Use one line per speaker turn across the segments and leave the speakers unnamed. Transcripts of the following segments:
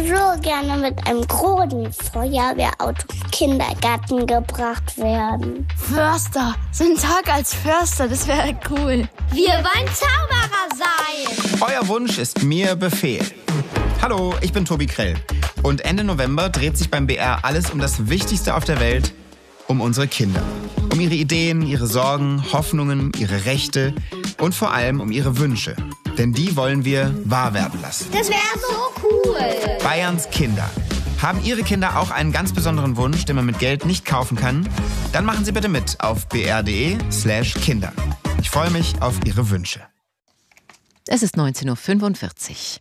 so gerne mit einem großen Feuerwehrauto im Kindergarten gebracht werden.
Förster, so ein Tag als Förster, das wäre cool.
Wir wollen Zauberer sein.
Euer Wunsch ist mir Befehl. Hallo, ich bin Tobi Krell. Und Ende November dreht sich beim BR alles um das Wichtigste auf der Welt, um unsere Kinder. Um ihre Ideen, ihre Sorgen, Hoffnungen, ihre Rechte und vor allem um ihre Wünsche. Denn die wollen wir wahr werden lassen.
Das wäre so cool.
Bayerns Kinder. Haben Ihre Kinder auch einen ganz besonderen Wunsch, den man mit Geld nicht kaufen kann? Dann machen Sie bitte mit auf br.de/Kinder. Ich freue mich auf Ihre Wünsche.
Es ist 19:45 Uhr.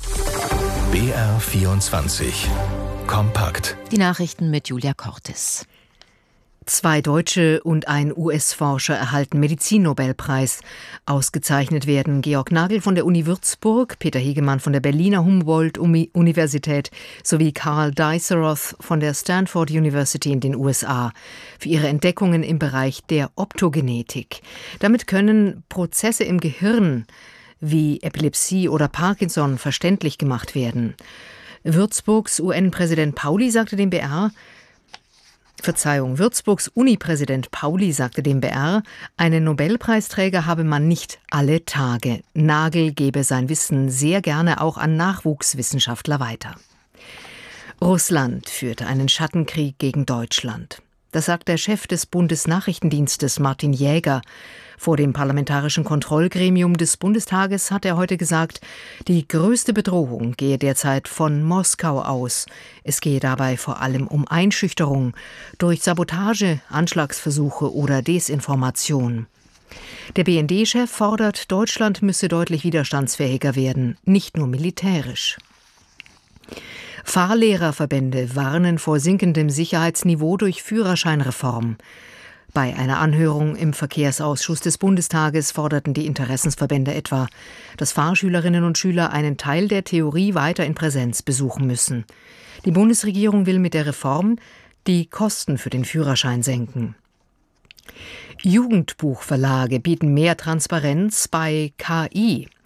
BR24 Kompakt.
Die Nachrichten mit Julia Cortis.
2 Deutsche und ein US-Forscher erhalten Medizinnobelpreis. Ausgezeichnet werden Georg Nagel von der Uni Würzburg, Peter Hegemann von der Berliner Humboldt-Universität sowie Carl Diceroth von der Stanford University in den USA für ihre Entdeckungen im Bereich der Optogenetik. Damit können Prozesse im Gehirn wie Epilepsie oder Parkinson verständlich gemacht werden. Würzburgs UN-Präsident Pauli sagte dem BR, Würzburgs Uni-Präsident Pauli sagte dem BR, einen Nobelpreisträger habe man nicht alle Tage. Nagel gebe sein Wissen sehr gerne auch an Nachwuchswissenschaftler weiter. Russland führte einen Schattenkrieg gegen Deutschland. Das sagt der Chef des Bundesnachrichtendienstes Martin Jäger. Vor dem Parlamentarischen Kontrollgremium des Bundestages hat er heute gesagt, die größte Bedrohung gehe derzeit von Moskau aus. Es gehe dabei vor allem um Einschüchterung durch Sabotage, Anschlagsversuche oder Desinformation. Der BND-Chef fordert, Deutschland müsse deutlich widerstandsfähiger werden, nicht nur militärisch. Fahrlehrerverbände warnen vor sinkendem Sicherheitsniveau durch Führerscheinreform. Bei einer Anhörung im Verkehrsausschuss des Bundestages forderten die Interessensverbände etwa, dass Fahrschülerinnen und Schüler einen Teil der Theorie weiter in Präsenz besuchen müssen. Die Bundesregierung will mit der Reform die Kosten für den Führerschein senken. Jugendbuchverlage bieten mehr Transparenz bei KI.